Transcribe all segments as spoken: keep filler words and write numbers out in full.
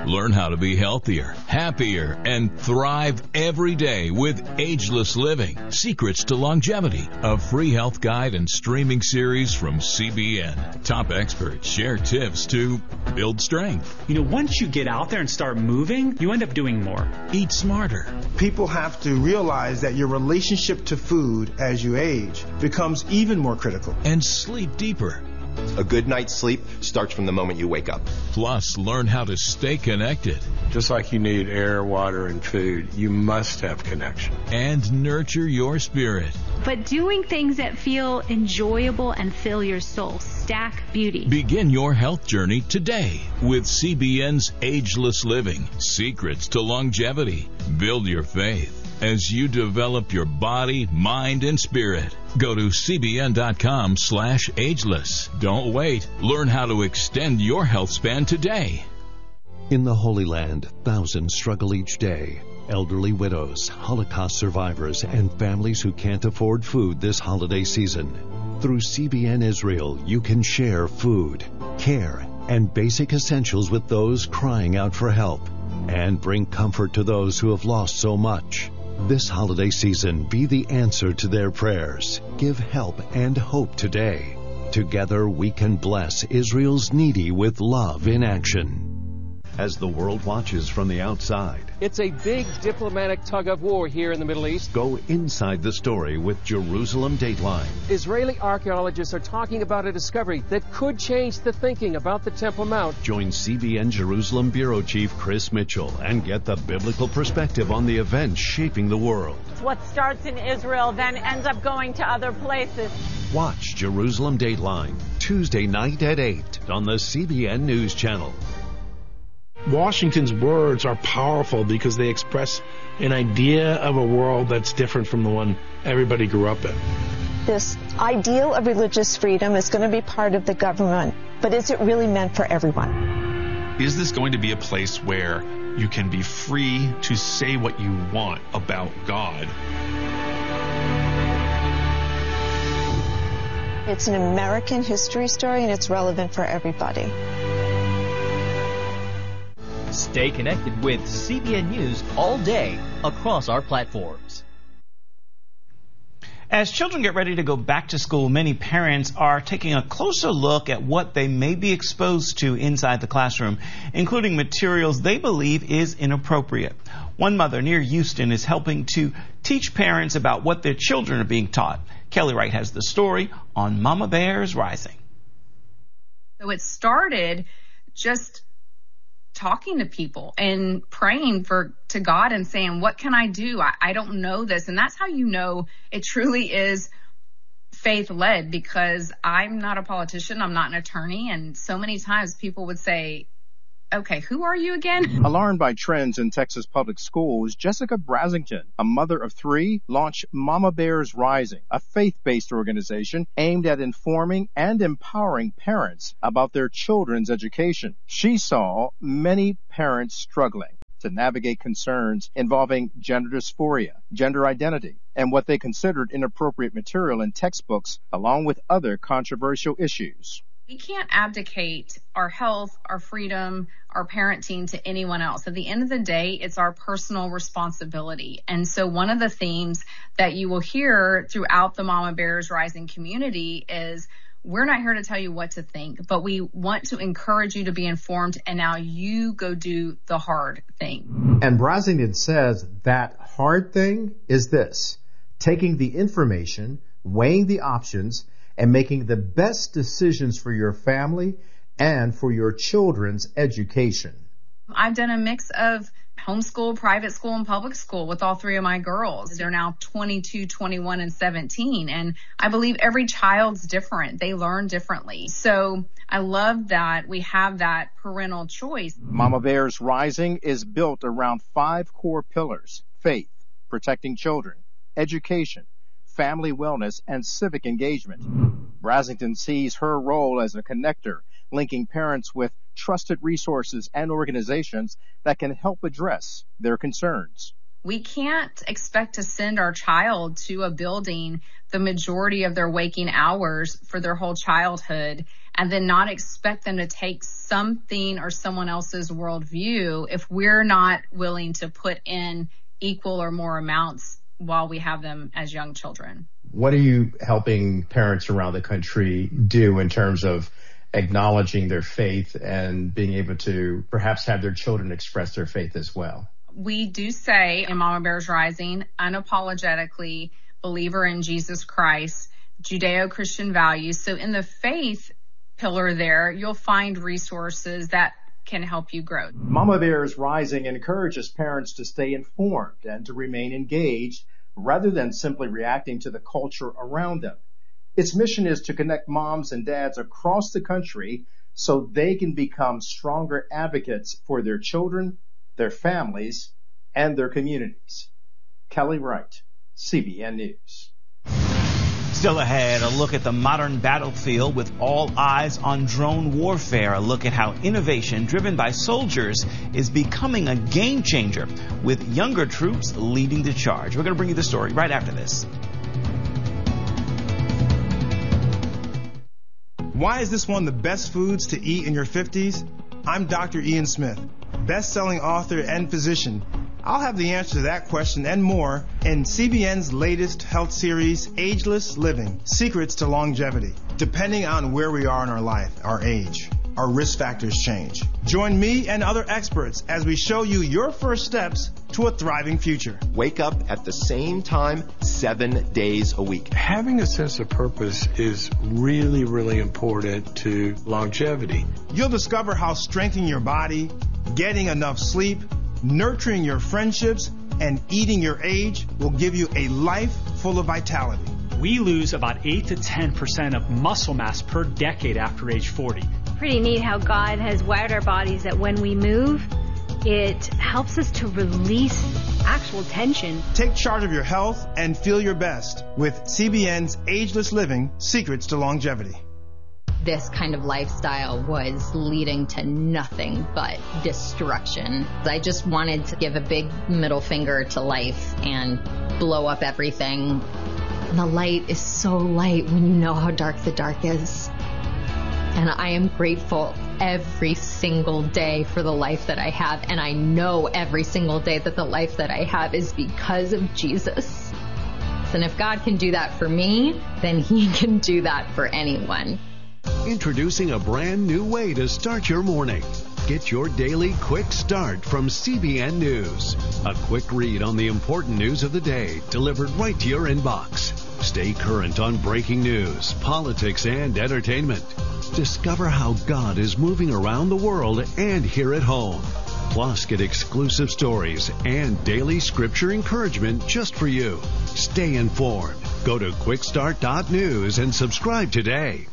Learn how to be healthier, happier, and thrive every day with Ageless Living, Secrets to Longevity, a free health guide and streaming series from C B N. Top experts share tips to build strength. You know, once you get out there and start moving, you end up doing more. Eat smarter. People have to realize that your relationship to food as you age becomes even more critical. And sleep deeper. A good night's sleep starts from the moment you wake up. Plus, learn how to stay connected. Just like you need air, water, and food, you must have connection. And nurture your spirit. But doing things that feel enjoyable and fill your soul. Stack Beauty. Begin your health journey today with C B N's Ageless Living, Secrets to Longevity. Build your faith as you develop your body, mind, and spirit. Go to cbn.com slash ageless. Don't wait. Learn how to extend your health span today. In the Holy Land, thousands struggle each day. Elderly widows, Holocaust survivors, and families who can't afford food this holiday season. Through C B N Israel, you can share food, care, and basic essentials with those crying out for help, and bring comfort to those who have lost so much. This holiday season, be the answer to their prayers. Give help and hope today. Together, we can bless Israel's needy with love in action. As the world watches from the outside, it's a big diplomatic tug-of-war here in the Middle East. Go inside the story with Jerusalem Dateline. Israeli archaeologists are talking about a discovery that could change the thinking about the Temple Mount. Join C B N Jerusalem Bureau Chief Chris Mitchell and get the biblical perspective on the events shaping the world. What starts in Israel then ends up going to other places. Watch Jerusalem Dateline Tuesday night at eight on the C B N News Channel. Washington's words are powerful because they express an idea of a world that's different from the one everybody grew up in. This ideal of religious freedom is going to be part of the government, but is it really meant for everyone? Is this going to be a place where you can be free to say what you want about God? It's an American history story, and it's relevant for everybody. Stay connected with C B N News all day across our platforms. As children get ready to go back to school, many parents are taking a closer look at what they may be exposed to inside the classroom, including materials they believe is inappropriate. One mother near Houston is helping to teach parents about what their children are being taught. Kelly Wright has the story on Mama Bears Rising. So it started just talking to people and praying for to God and saying, what can I do? I, I don't know this. And that's how you know it truly is faith-led, because I'm not a politician. I'm not an attorney. And so many times people would say, okay, who are you again? Alarmed by trends in Texas public schools, Jessica Brasington, a mother of three, launched Mama Bears Rising, a faith-based organization aimed at informing and empowering parents about their children's education. She saw many parents struggling to navigate concerns involving gender dysphoria, gender identity, and what they considered inappropriate material in textbooks, along with other controversial issues. We can't abdicate our health, our freedom, our parenting to anyone else. At the end of the day, it's our personal responsibility. And so one of the themes that you will hear throughout the Mama Bears Rising community is, we're not here to tell you what to think, but we want to encourage you to be informed, and now you go do the hard thing. And Brasington says that hard thing is this: taking the information, weighing the options, and making the best decisions for your family and for your children's education. I've done a mix of homeschool, private school, and public school with all three of my girls. They're now twenty-two, twenty-one, and seventeen. And I believe every child's different. They learn differently. So I love that we have that parental choice. Mama Bears Rising is built around five core pillars: faith, protecting children, education, family wellness, and civic engagement. Brasington sees her role as a connector, linking parents with trusted resources and organizations that can help address their concerns. We can't expect to send our child to a building the majority of their waking hours for their whole childhood and then not expect them to take something or someone else's worldview if we're not willing to put in equal or more amounts while we have them as young children. What are you helping parents around the country do in terms of acknowledging their faith and being able to perhaps have their children express their faith as well? We do say in Mama Bears Rising, unapologetically believer in Jesus Christ, Judeo-Christian values. So in the faith pillar there, you'll find resources that can help you grow. Mama Bears Rising encourages parents to stay informed and to remain engaged rather than simply reacting to the culture around them. Its mission is to connect moms and dads across the country so they can become stronger advocates for their children, their families, and their communities. Kelly Wright, C B N News. Still ahead, a look at the modern battlefield with all eyes on drone warfare. A look at how innovation driven by soldiers is becoming a game changer with younger troops leading the charge. We're going to bring you the story right after this. Why is this one of the best foods to eat in your fifties? I'm Doctor Ian Smith, best-selling author and physician. I'll have the answer to that question and more in C B N's latest health series, Ageless Living, Secrets to Longevity. Depending on where we are in our life, our age, our risk factors change. Join me and other experts as we show you your first steps to a thriving future. Wake up at the same time, seven days a week. Having a sense of purpose is really, really important to longevity. You'll discover how strengthening your body, getting enough sleep, nurturing your friendships, and eating your age will give you a life full of vitality. We lose about eight to ten percent of muscle mass per decade after age forty. Pretty neat how God has wired our bodies that when we move, it helps us to release actual tension. Take charge of your health and feel your best with C B N's Ageless Living, Secrets to Longevity. This kind of lifestyle was leading to nothing but destruction. I just wanted to give a big middle finger to life and blow up everything. And the light is so light when you know how dark the dark is. And I am grateful every single day for the life that I have. And I know every single day that the life that I have is because of Jesus. And if God can do that for me, then He can do that for anyone. Introducing a brand new way to start your morning. Get your daily quick start from C B N News. A quick read on the important news of the day delivered right to your inbox. Stay current on breaking news, politics, and entertainment. Discover how God is moving around the world and here at home. Plus, get exclusive stories and daily scripture encouragement just for you. Stay informed. Go to quick start dot news and subscribe today.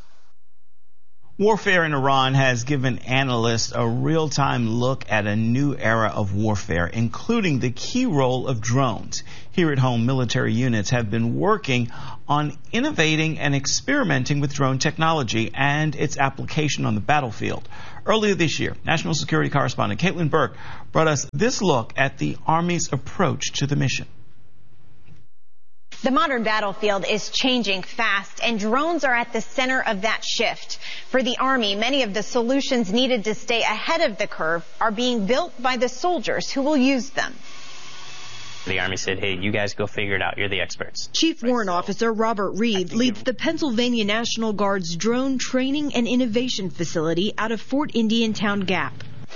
Warfare in Iran has given analysts a real-time look at a new era of warfare, including the key role of drones. Here at home, military units have been working on innovating and experimenting with drone technology and its application on the battlefield. Earlier this year, National Security Correspondent Caitlin Burke brought us this look at the Army's approach to the mission. The modern battlefield is changing fast, and drones are at the center of that shift. For the Army, many of the solutions needed to stay ahead of the curve are being built by the soldiers who will use them. The Army said, hey, you guys go figure it out. You're the experts. Chief Warrant Officer Robert Reed leads the Pennsylvania National Guard's Drone Training and Innovation Facility out of Fort Indiantown Gap.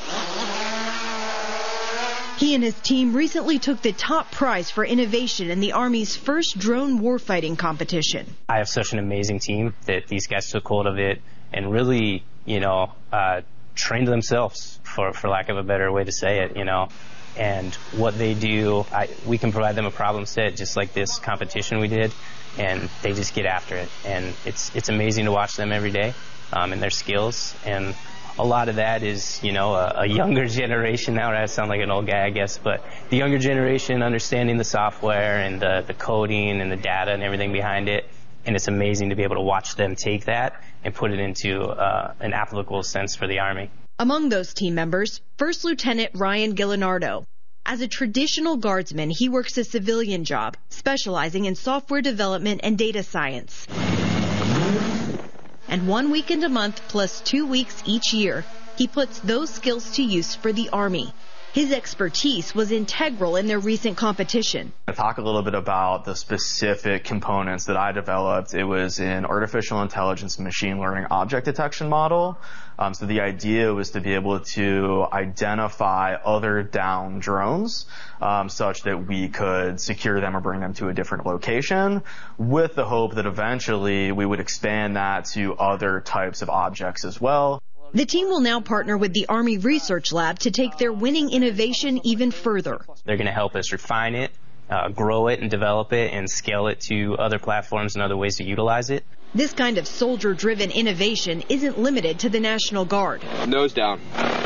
He and his team recently took the top prize for innovation in the Army's first drone warfighting competition. I have such an amazing team that these guys took hold of it and really, you know, uh, trained themselves, for, for lack of a better way to say it, you know. And what they do, I, we can provide them a problem set, just like this competition we did, and they just get after it. And it's it's amazing to watch them every day um, and their skills. And a lot of that is, you know, a, a younger generation now. I sound like an old guy, I guess, but the younger generation understanding the software and the, the coding and the data and everything behind it. And it's amazing to be able to watch them take that and put it into uh, an applicable sense for the Army. Among those team members, First Lieutenant Ryan Gillinardo. As a traditional guardsman, he works a civilian job, specializing in software development and data science. and one weekend a month plus two weeks each year. He puts those skills to use for the Army. His expertise was integral in their recent competition. I talk a little bit about the specific components that I developed. It was an artificial intelligence and machine learning object detection model. Um, so the idea was to be able to identify other downed drones um, such that we could secure them or bring them to a different location, with the hope that eventually we would expand that to other types of objects as well. The team will now partner with the Army Research Lab to take their winning innovation even further. They're going to help us refine it, uh, grow it and develop it and scale it to other platforms and other ways to utilize it. This kind of soldier-driven innovation isn't limited to the National Guard. Nose down.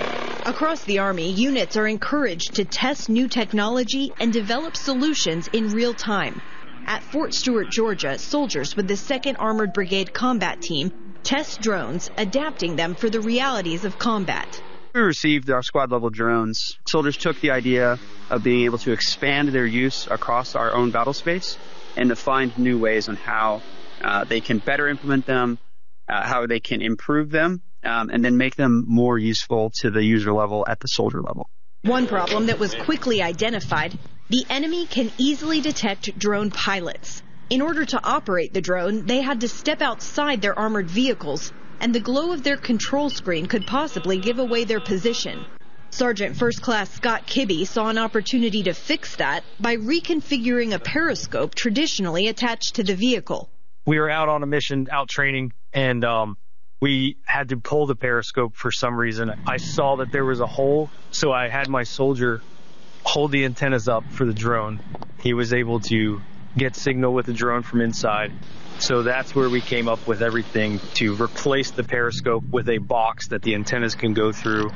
Across the Army, units are encouraged to test new technology and develop solutions in real time. At Fort Stewart, Georgia, soldiers with the second Armored Brigade Combat Team test drones, adapting them for the realities of combat. We received our squad level drones. Soldiers took the idea of being able to expand their use across our own battle space and to find new ways on how uh, they can better implement them, uh, how they can improve them, um, and then make them more useful to the user level at the soldier level. One problem that was quickly identified, the enemy can easily detect drone pilots. In order to operate the drone, they had to step outside their armored vehicles, and the glow of their control screen could possibly give away their position. Sergeant First Class Scott Kibbe saw an opportunity to fix that by reconfiguring a periscope traditionally attached to the vehicle. We were out on a mission, out training, and um, we had to pull the periscope for some reason. I saw that there was a hole, so I had my soldier hold the antennas up for the drone. He was able to get signal with the drone from inside. So that's where we came up with everything to replace the periscope with a box that the antennas can go through.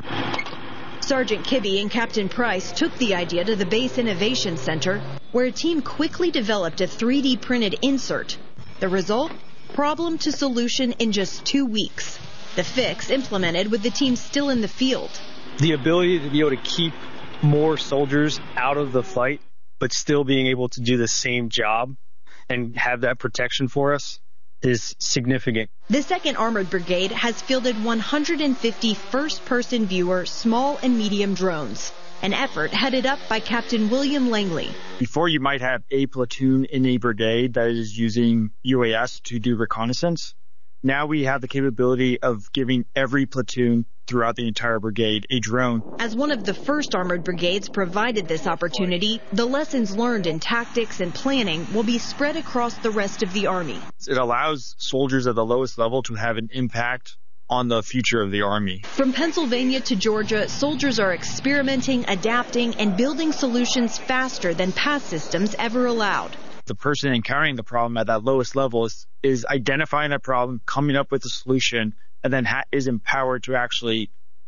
Sergeant Kibbe and Captain Price took the idea to the Base Innovation Center, where a team quickly developed a three D printed insert. The result? Problem to solution in just two weeks. The fix implemented with the team still in the field. The ability to be able to keep more soldiers out of the fight, but still being able to do the same job and have that protection for us is significant. The second Armored Brigade has fielded one hundred fifty first-person viewer small and medium drones, an effort headed up by Captain William Langley. Before, you might have a platoon in a brigade that is using U A S to do reconnaissance. Now we have the capability of giving every platoon throughout the entire brigade a drone. As one of the first armored brigades provided this opportunity, the lessons learned in tactics and planning will be spread across the rest of the Army. It allows soldiers at the lowest level to have an impact on the future of the Army. From Pennsylvania to Georgia, soldiers are experimenting, adapting, and building solutions faster than past systems ever allowed. The person encountering the problem at that lowest level is, is identifying that problem, coming up with a solution, and then ha- is empowered to actually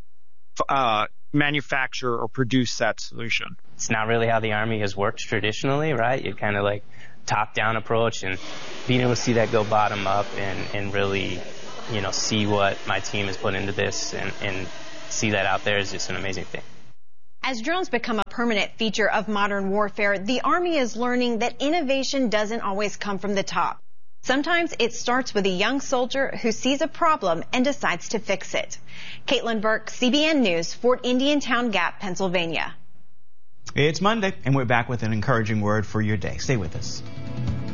uh, manufacture or produce that solution. It's not really how the Army has worked traditionally, right? You're kind of like top-down approach, and being able to see that go bottom up and, and really, you know, see what my team has put into this and, and see that out there is just an amazing thing. As drones become a permanent feature of modern warfare, the Army is learning that innovation doesn't always come from the top. Sometimes it starts with a young soldier who sees a problem and decides to fix it. Caitlin Burke, C B N News, Fort Indian Town Gap, Pennsylvania. It's Monday, and we're back with an encouraging word for your day. Stay with us.